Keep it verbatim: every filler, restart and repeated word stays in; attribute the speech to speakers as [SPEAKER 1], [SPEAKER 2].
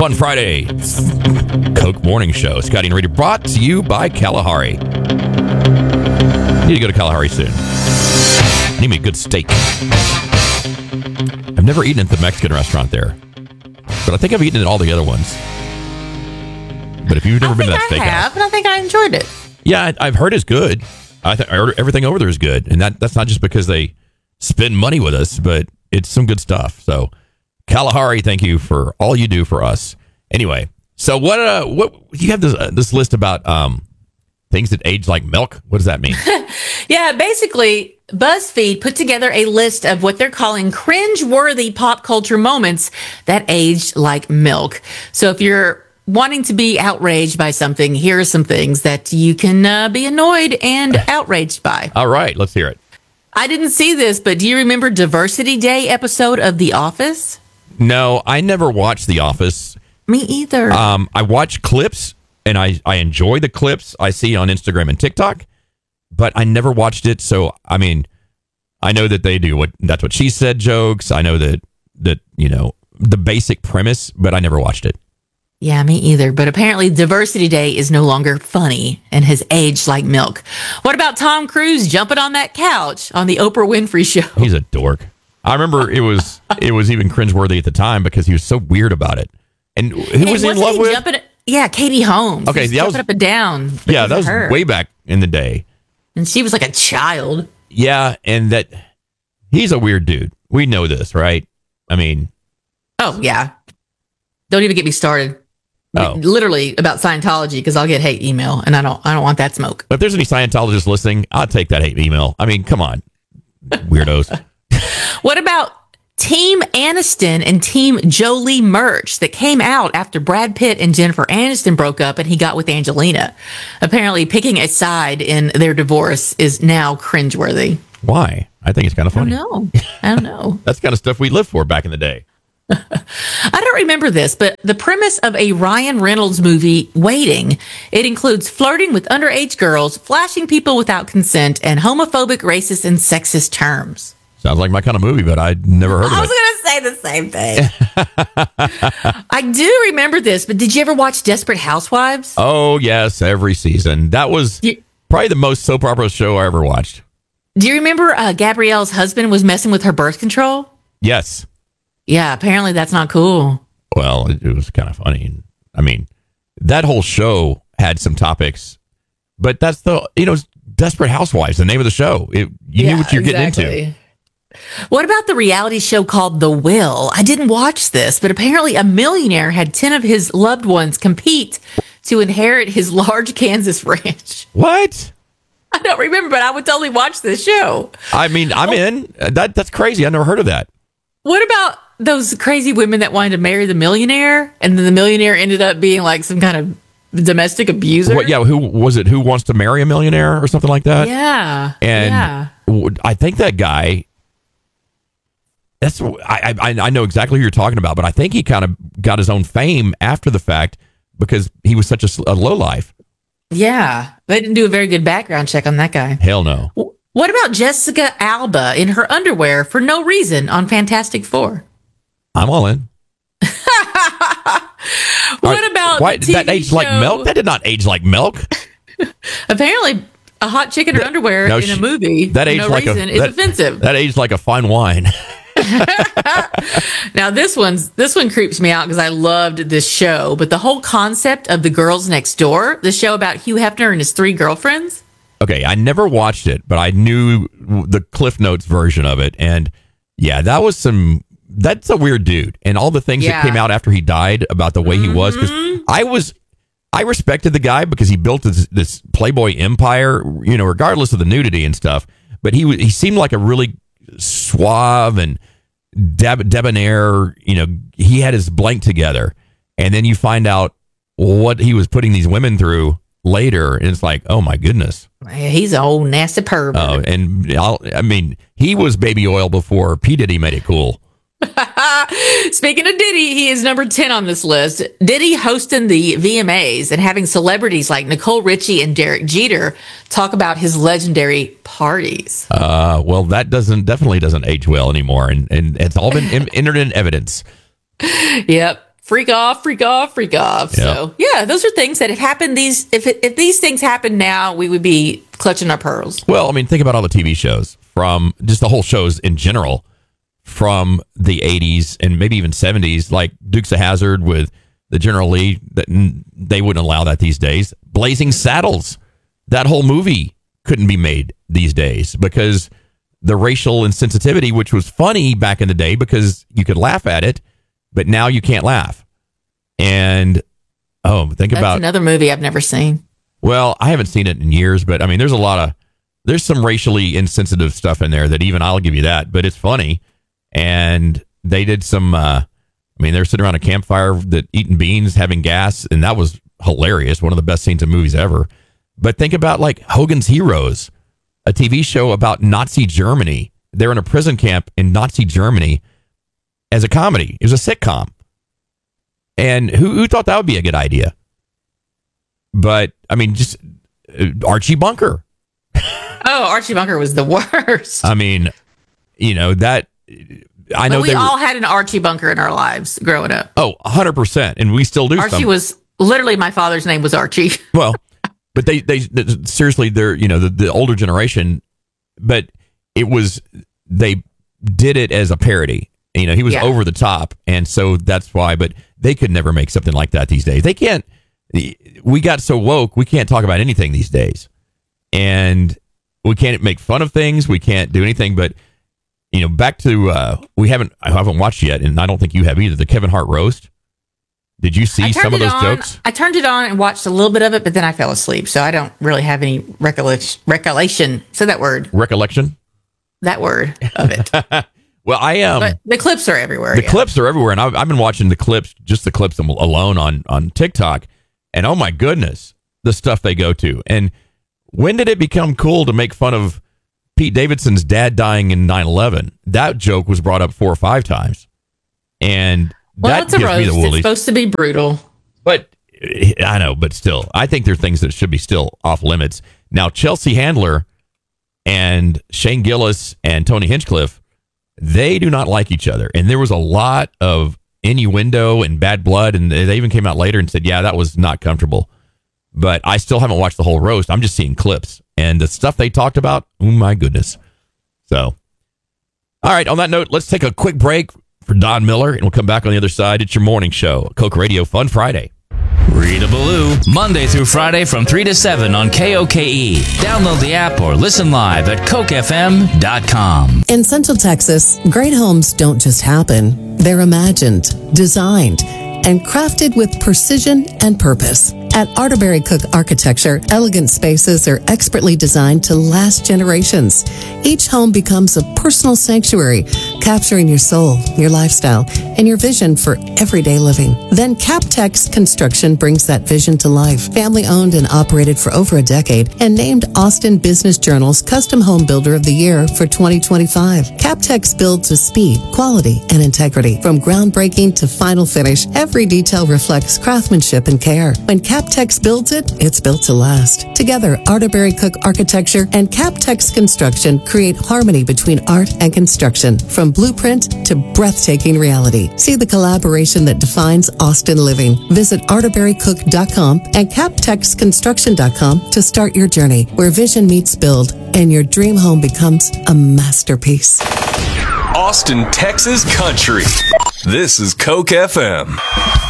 [SPEAKER 1] Fun Friday. Coke Morning Show. Scotty and Rita brought to you by Kalahari. Need to go to Kalahari soon. I need me a good steak. I've never eaten at the Mexican restaurant there, but I think I've eaten at all the other ones. But if you've never
[SPEAKER 2] I
[SPEAKER 1] been to that
[SPEAKER 2] think I
[SPEAKER 1] steakhouse,
[SPEAKER 2] have, and I think I enjoyed it.
[SPEAKER 1] yeah, I, I've heard it's good. I think everything over there is good, and that that's not just because they spend money with us, but it's some good stuff. So, Kalahari, thank you for all you do for us. Anyway, so what? Uh, what you have this uh, this list about um things that age like milk? What does that mean?
[SPEAKER 2] Yeah, basically, BuzzFeed put together a list of what they're calling cringe-worthy pop culture moments that aged like milk. So if you're wanting to be outraged by something, here are some things that you can uh, be annoyed and outraged by.
[SPEAKER 1] All right, let's hear it.
[SPEAKER 2] I didn't see this, but do you remember Diversity Day episode of The Office?
[SPEAKER 1] No, I never watched The Office.
[SPEAKER 2] Me either.
[SPEAKER 1] Um, I watch clips, and I, I enjoy the clips I see on Instagram and TikTok, but I never watched it. So, I mean, I know that they do what that's what she said jokes. I know that, that you know, the basic premise, but I never watched it.
[SPEAKER 2] Yeah, me either. But apparently Diversity Day is no longer funny and has aged like milk. What about Tom Cruise jumping on that couch on the Oprah Winfrey Show?
[SPEAKER 1] He's a dork. I remember it was it was even cringeworthy at the time because he was so weird about it. And who
[SPEAKER 2] Hey,
[SPEAKER 1] was he in
[SPEAKER 2] wasn't
[SPEAKER 1] love
[SPEAKER 2] he
[SPEAKER 1] with?
[SPEAKER 2] Jumping, yeah, Katie Holmes.
[SPEAKER 1] Okay,
[SPEAKER 2] He was
[SPEAKER 1] that was-
[SPEAKER 2] jumping up and down.
[SPEAKER 1] Yeah,
[SPEAKER 2] because
[SPEAKER 1] that
[SPEAKER 2] of
[SPEAKER 1] was
[SPEAKER 2] her.
[SPEAKER 1] way back in the day.
[SPEAKER 2] And she was like a child.
[SPEAKER 1] Yeah, and that he's a weird dude. We know this, right? I mean,
[SPEAKER 2] Oh, yeah. Don't even get me started.
[SPEAKER 1] Oh.
[SPEAKER 2] Literally about Scientology, because I'll get hate email, and I don't. I don't want that smoke.
[SPEAKER 1] if there's any Scientologists listening, I'll take that hate email. I mean, come on, weirdos.
[SPEAKER 2] What about Team Aniston and Team Jolie merch that came out after Brad Pitt and Jennifer Aniston broke up and he got with Angelina? Apparently, picking a side in their divorce is now cringeworthy.
[SPEAKER 1] Why? I think it's kind of
[SPEAKER 2] I
[SPEAKER 1] funny.
[SPEAKER 2] don't know. I don't know.
[SPEAKER 1] That's the kind of stuff we lived for back in the day.
[SPEAKER 2] I don't remember this, but the premise of a Ryan Reynolds movie, Waiting, it includes flirting with underage girls, flashing people without consent, and homophobic, racist, and sexist terms.
[SPEAKER 1] Sounds like my kind of movie, but I'd never heard of
[SPEAKER 2] I was
[SPEAKER 1] it.
[SPEAKER 2] going to say the same thing. I do remember this, but did you ever watch Desperate Housewives?
[SPEAKER 1] Oh, yes, every season. That was
[SPEAKER 2] You-
[SPEAKER 1] probably the most soap opera show I ever watched.
[SPEAKER 2] Do you remember uh, Gabrielle's husband was messing with her birth control?
[SPEAKER 1] Yes.
[SPEAKER 2] Yeah, apparently that's not cool.
[SPEAKER 1] Well, it, it was kind of funny. I mean, that whole show had some topics, but that's the, you know, Desperate Housewives, the name of the show. It, you
[SPEAKER 2] Yeah,
[SPEAKER 1] knew what you're getting
[SPEAKER 2] exactly.
[SPEAKER 1] into.
[SPEAKER 2] What about the reality show called The Will? I didn't watch this, but apparently a millionaire had ten of his loved ones compete to inherit his large Kansas ranch.
[SPEAKER 1] What?
[SPEAKER 2] I don't remember, but I would totally watch this show.
[SPEAKER 1] I mean, I'm in. That That's crazy. I never heard of that.
[SPEAKER 2] What about those crazy women that wanted to marry the millionaire, and then the millionaire ended up being like some kind of domestic abuser?
[SPEAKER 1] What? Yeah, who was it? Who wants to marry a millionaire or something like that?
[SPEAKER 2] Yeah.
[SPEAKER 1] And
[SPEAKER 2] yeah.
[SPEAKER 1] w- I think that guy. That's I, I I know exactly who you're talking about, but I think he kind of got his own fame after the fact because he was such a, a lowlife.
[SPEAKER 2] Yeah. They didn't do a very good background check on that guy.
[SPEAKER 1] Hell no.
[SPEAKER 2] W- What about Jessica Alba in her underwear for no reason on Fantastic Four?
[SPEAKER 1] I'm all in.
[SPEAKER 2] What about
[SPEAKER 1] Why
[SPEAKER 2] the T V
[SPEAKER 1] that aged like
[SPEAKER 2] show-
[SPEAKER 1] milk? That did not age like milk.
[SPEAKER 2] Apparently, a hot chick in her underwear
[SPEAKER 1] no,
[SPEAKER 2] in
[SPEAKER 1] she-
[SPEAKER 2] a movie
[SPEAKER 1] that
[SPEAKER 2] for
[SPEAKER 1] aged
[SPEAKER 2] no
[SPEAKER 1] like
[SPEAKER 2] reason
[SPEAKER 1] a
[SPEAKER 2] is
[SPEAKER 1] that,
[SPEAKER 2] offensive.
[SPEAKER 1] That aged like a fine wine.
[SPEAKER 2] Now this one's this one creeps me out because I loved this show, but the whole concept of The Girls Next Door, the show about Hugh Hefner and his three girlfriends.
[SPEAKER 1] Okay, I never watched it, but I knew the Cliff Notes version of it, and yeah, that was some. That's a weird dude, and all the things
[SPEAKER 2] Yeah.
[SPEAKER 1] that came out after he died about the way he was. Because I was, I respected the guy because he built this, this Playboy empire, you know, regardless of the nudity and stuff. But he was, he seemed like a really suave and deb- debonair. You know, he had his blank together, and then you find out what he was putting these women through later, and it's like, oh my goodness.
[SPEAKER 2] He's an old nasty pervert.
[SPEAKER 1] Oh, and I'll, I mean, he was baby oil before P. Diddy made it cool.
[SPEAKER 2] Speaking of Diddy, he is number ten on this list. Diddy hosting the V M As and having celebrities like Nicole Richie and Derek Jeter talk about his legendary parties.
[SPEAKER 1] Uh, well, that doesn't definitely doesn't age well anymore, and and it's all been in, entered in evidence.
[SPEAKER 2] Yep. freak off, freak off, freak off.
[SPEAKER 1] Yeah.
[SPEAKER 2] So yeah, those are things that if happened these if it, if these things happened now, we would be clutching our pearls.
[SPEAKER 1] Well, I mean, think about all the T V shows from just the whole shows in general from the eighties and maybe even seventies, like Dukes of Hazzard with the General Lee. That they wouldn't allow that these days. Blazing Saddles, that whole movie couldn't be made these days because the racial insensitivity, which was funny back in the day because you could laugh at it, but now you can't laugh. And oh, think
[SPEAKER 2] That's
[SPEAKER 1] about
[SPEAKER 2] another movie I've never seen.
[SPEAKER 1] Well, I haven't seen it in years, but I mean, there's a lot of there's some racially insensitive stuff in there that even I'll give you that, but it's funny. And they did some. Uh, I mean, they're sitting around a campfire, that eating beans, having gas, and that was hilarious. One of the best scenes in movies ever. But think about like Hogan's Heroes, a T V show about Nazi Germany. They're in a prison camp in Nazi Germany as a comedy. It was a sitcom. And who, who thought that would be a good idea? But, I mean, just uh, Archie Bunker.
[SPEAKER 2] Oh, Archie Bunker was the worst.
[SPEAKER 1] I mean, you know, that... I know
[SPEAKER 2] but we
[SPEAKER 1] they were,
[SPEAKER 2] all had an Archie Bunker in our lives growing up.
[SPEAKER 1] Oh, one hundred percent. And we still do.
[SPEAKER 2] Archie
[SPEAKER 1] some.
[SPEAKER 2] was... Literally, my father's name was Archie.
[SPEAKER 1] Well... But they, they, seriously, they're, you know, the, the older generation, but it was, they did it as a parody. You know, he was
[SPEAKER 2] Yeah.
[SPEAKER 1] over the top. And so that's why, but they could never make something like that these days. They can't, we got so woke, we can't talk about anything these days. And we can't make fun of things. We can't do anything. But, you know, back to, uh, we haven't, I haven't watched yet, and I don't think you have either, the Kevin Hart roast. Did you see some of those
[SPEAKER 2] on,
[SPEAKER 1] jokes?
[SPEAKER 2] I turned it on and watched a little bit of it, but then I fell asleep. So I don't really have any recollection. Recollection. Say that word.
[SPEAKER 1] Recollection?
[SPEAKER 2] That word of it.
[SPEAKER 1] Well, I am. Um,
[SPEAKER 2] but the clips are everywhere.
[SPEAKER 1] the
[SPEAKER 2] yeah.
[SPEAKER 1] clips are everywhere, and I've, I've been watching the clips, just the clips alone on, on TikTok. And oh my goodness, the stuff they go to. And when did it become cool to make fun of Pete Davidson's dad dying in nine eleven? That joke was brought up four or five times. And
[SPEAKER 2] Well,
[SPEAKER 1] that
[SPEAKER 2] it's a
[SPEAKER 1] gives
[SPEAKER 2] roast.
[SPEAKER 1] me the
[SPEAKER 2] It's
[SPEAKER 1] woolies.
[SPEAKER 2] supposed to be brutal.
[SPEAKER 1] But I know, but still, I think there are things that should be still off limits. Now, Chelsea Handler and Shane Gillis and Tony Hinchcliffe, they do not like each other. And there was a lot of innuendo and bad blood. And they even came out later and said, yeah, that was not comfortable. But I still haven't watched the whole roast. I'm just seeing clips. And the stuff they talked about, oh my goodness. So, all right, on that note, let's take a quick break for Don Miller, and we'll come back on the other side. It's your morning show, Coke Radio Fun Friday.
[SPEAKER 3] Rita Ballou, Monday through Friday from three to seven on K O K E. Download the app or listen live at coke f m dot com.
[SPEAKER 4] In Central Texas, great homes don't just happen. They're imagined, designed, and crafted with precision and purpose. At Arterberry Cook Architecture, elegant spaces are expertly designed to last generations. Each home becomes a personal sanctuary, capturing your soul, your lifestyle, and your vision for everyday living. Then CapTex Construction brings that vision to life. Family owned and operated for over a decade and named Austin Business Journal's Custom Home Builder of the Year for twenty twenty-five. CapTex builds with speed, quality, and integrity. From groundbreaking to final finish, every detail reflects craftsmanship and care. When CapTex builds it, it's built to last. Together, Arterberry Cook Architecture and CapTex Construction create harmony between art and construction, from blueprint to breathtaking reality. See the collaboration that defines Austin living. Visit arterberry cook dot com and captex construction dot com to start your journey, where vision meets build and your dream home becomes a masterpiece.
[SPEAKER 5] Austin, Texas country. This is Coke F M.